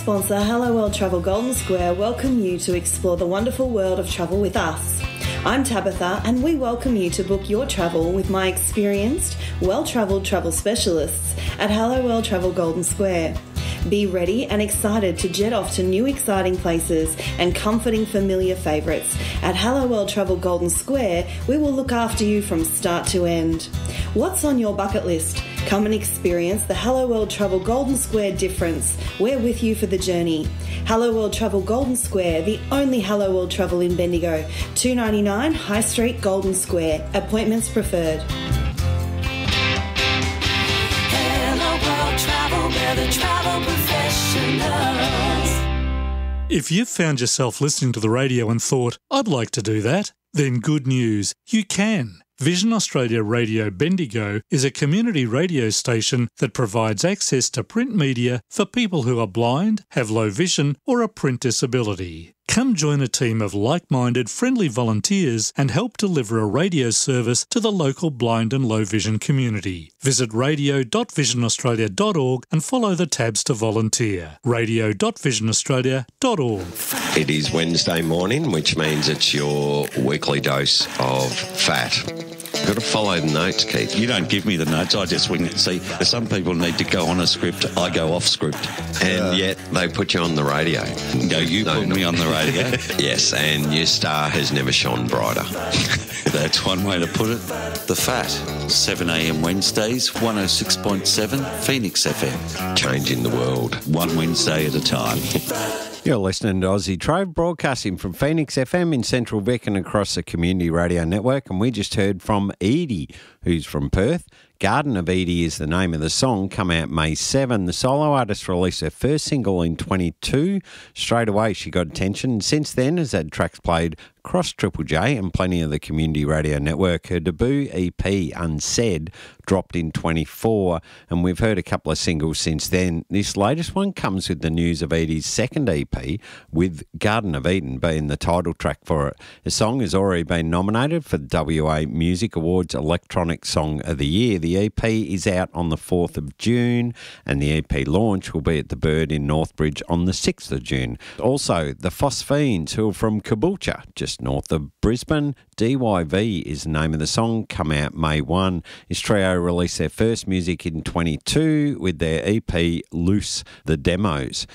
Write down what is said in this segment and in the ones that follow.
sponsor, Hello World Travel Golden Square, welcome you to explore the wonderful world of travel with us. I'm Tabitha, and we welcome you to book your travel with my experienced, well-travelled travel specialists at Hello World Travel Golden Square. Be ready and excited to jet off to new exciting places and comforting familiar favourites. At Hello World Travel Golden Square, we will look after you from start to end. What's on your bucket list? Come and experience the Hello World Travel Golden Square difference. We're with you for the journey. Hello World Travel Golden Square, the only Hello World Travel in Bendigo. $2.99 High Street, Golden Square. Appointments preferred. The travel professionals. If you've found yourself listening to the radio and thought, I'd like to do that, then good news, you can. Vision Australia Radio Bendigo is a community radio station that provides access to print media for people who are blind, have low vision or a print disability. Come join a team of like-minded, friendly volunteers and help deliver a radio service to the local blind and low vision community. Visit radio.visionaustralia.org and follow the tabs to volunteer. radio.visionaustralia.org. It is Wednesday morning, which means it's your weekly dose of fat. You've got to follow the notes, Keith. You don't give me the notes, I just wing it. See, some people need to go on a script, I go off script. And yet they put you on the radio. No, you put me on the radio. Yes, and your star has never shone brighter. That's one way to put it. The Fat, 7am Wednesdays, 106.7 Phoenix FM. Changing the world. One Wednesday at a time. You're listening to Aussie Trove, broadcasting from Phoenix FM in Central Vic and across the Community Radio Network. And we just heard from Edie, who's from Perth. Garden of Edie is the name of the song, come out May 7. The solo artist released her first single in 22. Straight away she got attention. Since then has had tracks played across Triple J and plenty of the Community Radio Network. Her debut EP, Unsaid, dropped in 24, and we've heard a couple of singles since then. This latest one comes with the news of Edie's second EP, with Garden of Eden being the title track for it. The song has already been nominated for the WA Music Awards Electronic Song of the Year. The EP is out on the 4th of June, and the EP launch will be at the Bird in Northbridge on the 6th of June. Also, the Phosphenes, who are from Caboolture, just north of Brisbane. DYV is the name of the song, come out May 1. This trio released their first music in 22 with their EP Loose, the Demos.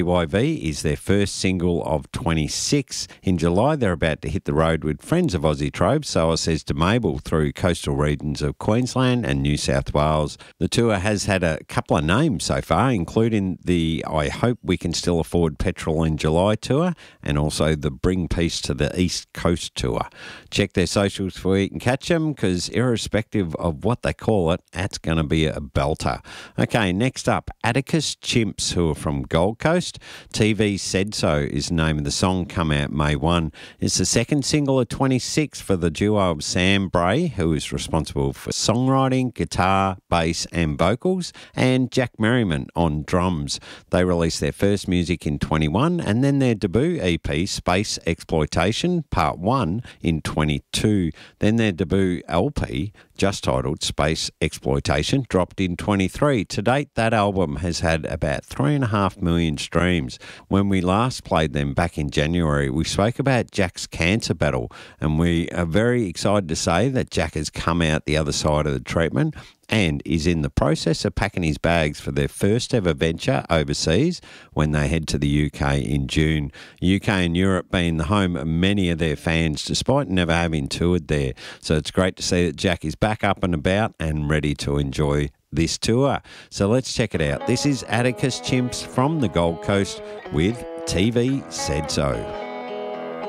DYV is their first single of 26. In July, they're about to hit the road with Friends of Aussie Trove, so says to Mabel, through coastal regions of Queensland and New South Wales. The tour has had a couple of names so far, including the I Hope We Can Still Afford Petrol in July tour and also the Bring Peace to the East Coast tour. Check their socials for where you can catch them, because irrespective of what they call it, that's going to be a belter. Okay, next up, Atticus Chimps, who are from Gold Coast. TV Said So is the name of the song, come out May 1. It's the second single of 26 for the duo of Sam Bray, who is responsible for songwriting, guitar, bass and vocals, and Jack Merriman on drums. They released their first music in 21 and then their debut EP, Space Exploitation Part 1, in 22. Then their debut LP, just titled Space Exploitation, dropped in 23. To date, that album has had about 3.5 million streams. When we last played them back in January, we spoke about Jack's cancer battle, and we are very excited to say that Jack has come out the other side of the treatment and is in the process of packing his bags for their first ever venture overseas when they head to the UK in June. UK and Europe being the home of many of their fans, despite never having toured there. So it's great to see that Jack is back up and about and ready to enjoy this tour. So let's check it out. This is Atticus Chimps from the Gold Coast with TV Said So.